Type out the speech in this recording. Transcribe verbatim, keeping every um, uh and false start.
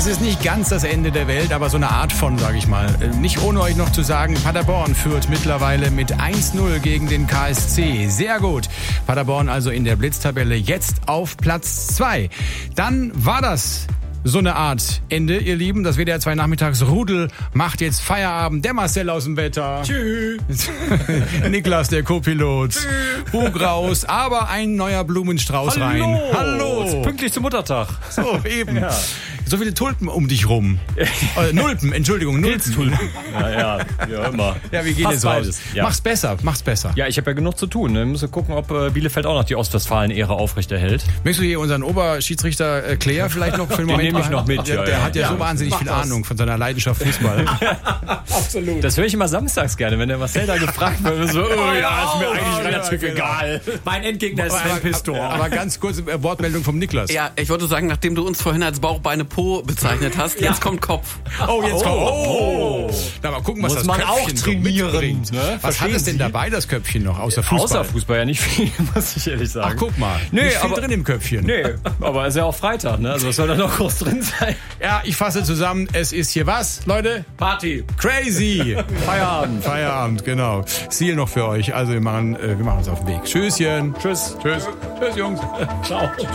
Das ist nicht ganz das Ende der Welt, aber so eine Art von, sage ich mal. Nicht ohne euch noch zu sagen, Paderborn führt mittlerweile mit eins null gegen den K S C. Sehr gut. Paderborn also in der Blitztabelle jetzt auf Platz zwei. Dann war das so eine Art Ende, ihr Lieben. Das W D R zwei Nachmittagsrudel macht jetzt Feierabend. Der Marcel aus dem Wetter. Tschüss. Niklas, der Co-Pilot. Bug raus, aber ein neuer Blumenstrauß Hallo. rein. Hallo. Ist pünktlich zum Muttertag. So, eben. Ja. So viele Tulpen um dich rum. äh, Nulpen, Entschuldigung, Nulpen. Ja, ja, ja, immer. Ja, wir gehen Fast jetzt raus. beides. Ja. Mach's besser, mach's besser. Ja, ich habe ja genug zu tun. Wir müssen gucken, ob äh, Bielefeld auch noch die Ostwestfalen-Ehre aufrechterhält. Möchtest du hier unseren Oberschiedsrichter äh, Claire vielleicht noch für den Den Moment nehme ich mal- noch mit, Der, ja, der ja. hat ja, Ja, so wahnsinnig mach viel das. Ahnung von seiner Leidenschaft Fußball. Absolut. Das höre ich immer samstags gerne, wenn der Marcel da gefragt wird. So, oh ja, ist mir eigentlich ja, relativ genau. egal. Mein Endgegner ist Sven Pistor. Aber ganz kurze äh, Wortmeldung vom Niklas. Ja, ich wollte sagen, nachdem du uns vorhin als Bauchbeine Po bezeichnet hast, jetzt kommt Kopf. Oh, jetzt kommt. Oh. Oh. Na, mal gucken, was Muss das man Köpfchen auch so trainieren, mitbringt. ne? Was Verstehen hat es denn Sie? dabei, das Köpfchen noch, außer Fußball? Außer Fußball ja nicht viel, muss ich ehrlich sagen. Ach, guck mal. Nee, nicht viel aber- drin im Köpfchen. Nee, aber ist ja auch Freitag, ne? Also was soll da noch groß drin sein? Ja, ich fasse zusammen. Es ist hier was, Leute? Party. Crazy. Feierabend. Feierabend, genau. Ziel noch für euch. Also wir machen, äh, wir machen uns auf den Weg. Tschüsschen. Tschüss. Tschüss. Tschüss, Jungs. Ciao.